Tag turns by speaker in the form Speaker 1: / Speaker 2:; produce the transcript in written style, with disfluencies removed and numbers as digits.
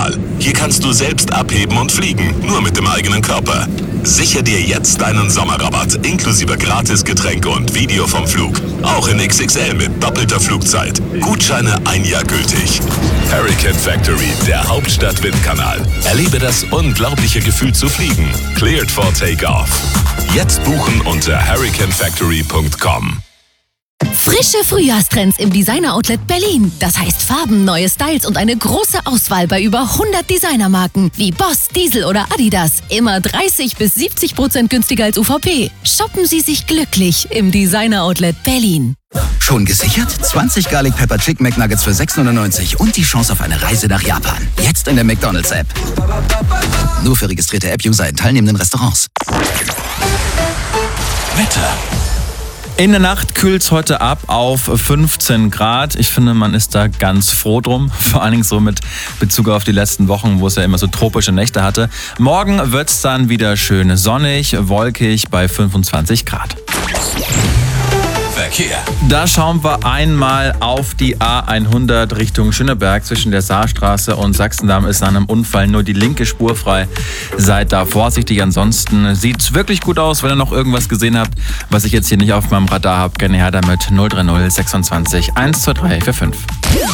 Speaker 1: Windkanal. Hier kannst du selbst abheben und fliegen, nur mit dem eigenen Körper. Sichere dir jetzt deinen Sommerrabatt, inklusive Gratisgetränke und Video vom Flug. Auch in XXL mit doppelter Flugzeit. Gutscheine 1 Jahr gültig. Hurricane Factory, der Hauptstadt-Windkanal. Erlebe das unglaubliche Gefühl zu fliegen. Cleared for Takeoff. Jetzt buchen unter hurricanefactory.com.
Speaker 2: Frische Frühjahrstrends im Designer-Outlet Berlin. Das heißt Farben, neue Styles und eine große Auswahl bei über 100 Designermarken wie Boss, Diesel oder Adidas. Immer 30-70% günstiger als UVP. Shoppen Sie sich glücklich im Designer-Outlet Berlin.
Speaker 3: Schon gesichert? 20 Garlic Pepper Chicken McNuggets für 6,99 und die Chance auf eine Reise nach Japan. Jetzt in der McDonald's-App. Nur für registrierte App-User in teilnehmenden Restaurants.
Speaker 1: Wetter.
Speaker 4: In der Nacht kühlt es heute ab auf 15 Grad. Ich finde, man ist da ganz froh drum. Vor allen Dingen so mit Bezug auf die letzten Wochen, wo es ja immer so tropische Nächte hatte. Morgen wird es dann wieder schön sonnig, wolkig bei 25 Grad.
Speaker 1: Verkehr.
Speaker 4: Da schauen wir einmal auf die A100 Richtung Schöneberg. Zwischen der Saarstraße und Sachsendamm ist nach einem Unfall nur die linke Spur frei. Seid da vorsichtig. Ansonsten sieht es wirklich gut aus. Wenn ihr noch irgendwas gesehen habt, was ich jetzt hier nicht auf meinem Radar habe, gerne her damit. 030 26 123 45.